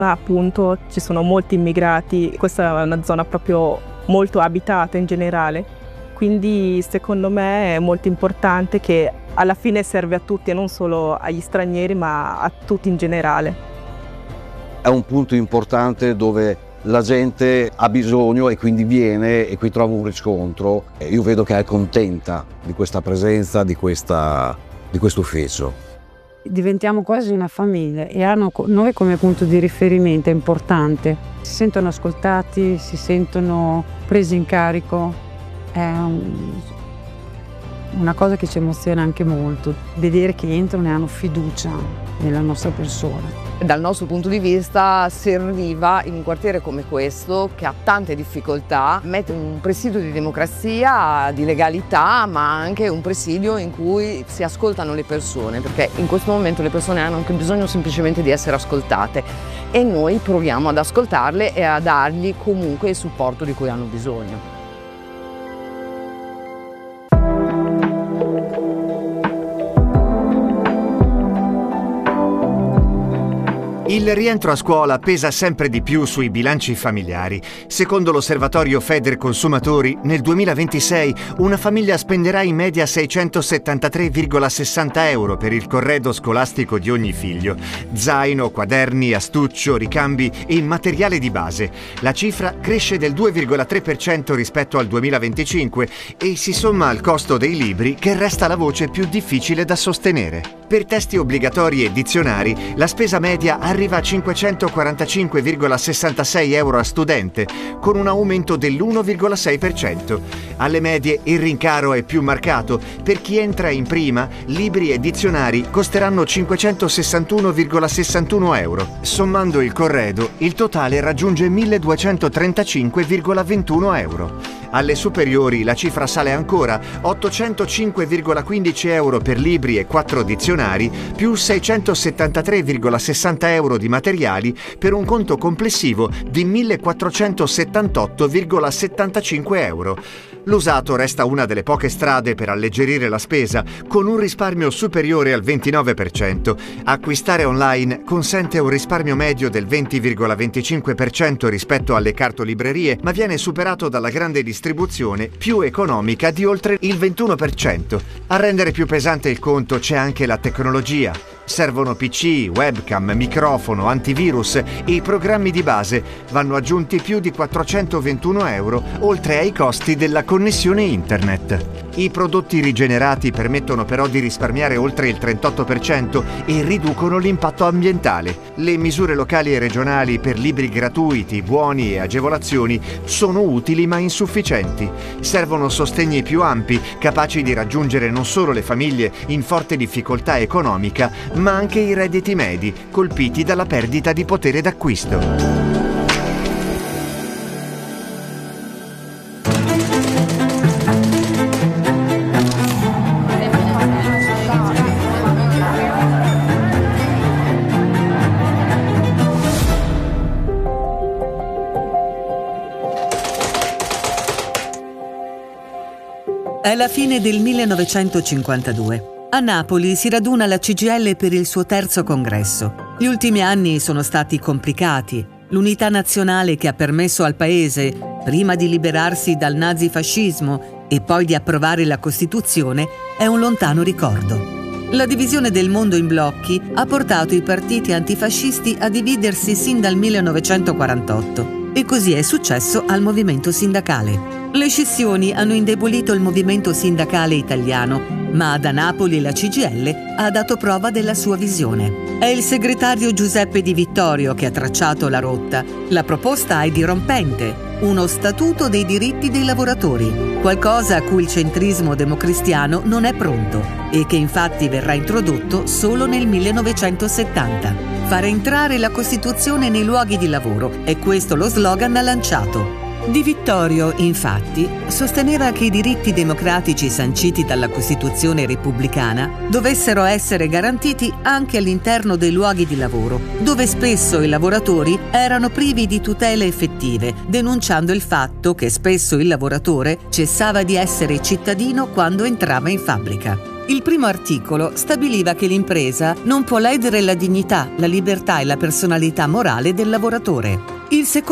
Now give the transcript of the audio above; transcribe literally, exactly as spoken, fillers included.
Appunto ci sono molti immigrati, questa è una zona proprio molto abitata in generale, quindi secondo me è molto importante che alla fine serve a tutti e non solo agli stranieri ma a tutti in generale. È un punto importante dove la gente ha bisogno e quindi viene e qui trova un riscontro. Io vedo che è contenta di questa presenza, di, questa, di questo ufficio. Diventiamo quasi una famiglia e hanno noi come punto di riferimento è importante. Si sentono ascoltati, si sentono presi in carico. È un, una cosa che ci emoziona anche molto, vedere che entrano e hanno fiducia nella nostra persona. Dal nostro punto di vista serviva in un quartiere come questo, che ha tante difficoltà, mettere un presidio di democrazia, di legalità, ma anche un presidio in cui si ascoltano le persone, perché in questo momento le persone hanno anche bisogno semplicemente di essere ascoltate e noi proviamo ad ascoltarle e a dargli comunque il supporto di cui hanno bisogno. Il rientro a scuola pesa sempre di più sui bilanci familiari. Secondo l'osservatorio Federconsumatori, nel duemilaventisei una famiglia spenderà in media seicentosettantatré virgola sessanta euro per il corredo scolastico di ogni figlio. Zaino, quaderni, astuccio, ricambi e materiale di base. La cifra cresce del due virgola tre per cento rispetto al duemilaventicinque e si somma al costo dei libri, che resta la voce più difficile da sostenere. Per testi obbligatori e dizionari, la spesa media arriva a cinquecentoquarantacinque virgola sessantasei euro a studente, con un aumento dell'uno virgola sei per cento. Alle medie il rincaro è più marcato. Per chi entra in prima, libri e dizionari costeranno cinquecentosessantuno virgola sessantuno euro. Sommando il corredo, il totale raggiunge milleduecentotrentacinque virgola ventuno euro. Alle superiori la cifra sale ancora, ottocentocinque virgola quindici euro per libri e quattro dizionari, più seicentosettantatré virgola sessanta euro di materiali, per un conto complessivo di millequattrocentosettantotto virgola settantacinque euro. L'usato resta una delle poche strade per alleggerire la spesa, con un risparmio superiore al ventinove per cento. Acquistare online consente un risparmio medio del venti virgola venticinque per cento rispetto alle cartolibrerie, ma viene superato dalla grande distribuzione, più economica, di oltre il ventuno per cento. A rendere più pesante il conto c'è anche la tecnologia. Servono P C, webcam, microfono, antivirus e i programmi di base. Vanno aggiunti più di quattrocentoventuno euro, oltre ai costi della connessione internet. I prodotti rigenerati permettono però di risparmiare oltre il trentotto per cento e riducono l'impatto ambientale. Le misure locali e regionali per libri gratuiti, buoni e agevolazioni sono utili ma insufficienti. Servono sostegni più ampi, capaci di raggiungere non solo le famiglie in forte difficoltà economica, ma anche i redditi medi, colpiti dalla perdita di potere d'acquisto. È la fine del millenovecentocinquantadue. A Napoli si raduna la C G I L per il suo terzo congresso. Gli ultimi anni sono stati complicati. L'unità nazionale che ha permesso al paese, prima di liberarsi dal nazifascismo e poi di approvare la Costituzione, è un lontano ricordo. La divisione del mondo in blocchi ha portato i partiti antifascisti a dividersi sin dal millenovecentoquarantotto. E così è successo al movimento sindacale. Le scissioni hanno indebolito il movimento sindacale italiano, ma da Napoli la C G I L ha dato prova della sua visione. È il segretario Giuseppe Di Vittorio che ha tracciato la rotta. La proposta è dirompente: uno statuto dei diritti dei lavoratori, qualcosa a cui il centrismo democristiano non è pronto e che infatti verrà introdotto solo nel millenovecentosettanta. Fare entrare la Costituzione nei luoghi di lavoro, è questo lo slogan lanciato. Di Vittorio, infatti, sosteneva che i diritti democratici sanciti dalla Costituzione repubblicana dovessero essere garantiti anche all'interno dei luoghi di lavoro, dove spesso i lavoratori erano privi di tutele effettive, denunciando il fatto che spesso il lavoratore cessava di essere cittadino quando entrava in fabbrica. Il primo articolo stabiliva che l'impresa non può ledere la dignità, la libertà e la personalità morale del lavoratore. Il secondo